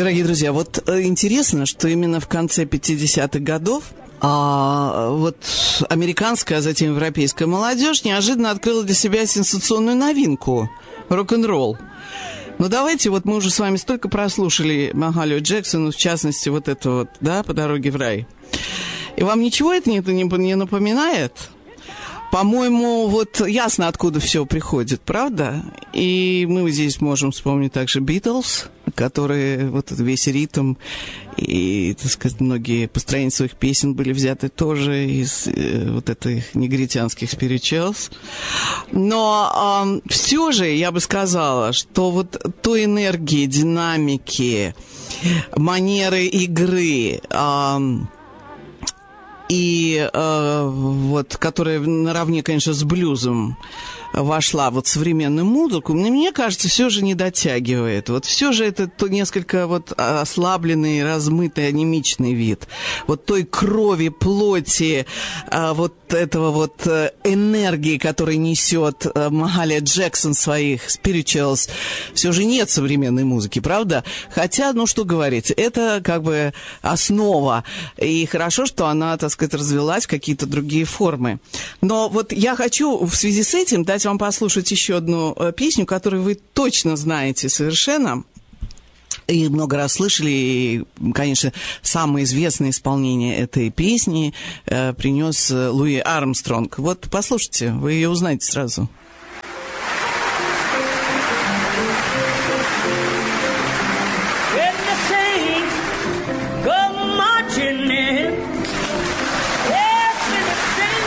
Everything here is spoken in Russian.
Дорогие друзья, вот интересно, что именно в конце 50-х годов вот американская, а затем европейская молодежь неожиданно открыла для себя сенсационную новинку – рок-н-ролл. Ну, давайте, вот мы уже с вами столько прослушали Махалию Джексону, в частности, вот это вот, да, «По дороге в рай». И вам ничего это не напоминает? По-моему, вот ясно, откуда все приходит, правда? И мы здесь можем вспомнить также «Битлз», которые вот весь ритм и, так сказать, многие построения своих песен были взяты тоже из вот этих негритянских спиричуалс. Но все же я бы сказала, что вот той энергии, динамики, манеры игры, и вот, которая наравне, конечно, с блюзом вошла вот в современную музыку, мне кажется, все же не дотягивает. Вот все же это несколько вот ослабленный, размытый, анемичный вид. Вот той крови, плоти, вот этого вот энергии, которую несет Махалия Джексон в своих spirituals, все же нет современной музыки, правда? Хотя, ну что говорить, это как бы основа. И хорошо, что она, так сказать, развилась в какие-то другие формы. Но вот я хочу в связи с этим дать вам послушать еще одну песню, которую вы точно знаете совершенно. И много раз слышали, и, конечно, самое известное исполнение этой песни принес Луи Армстронг. Вот послушайте, вы ее узнаете сразу.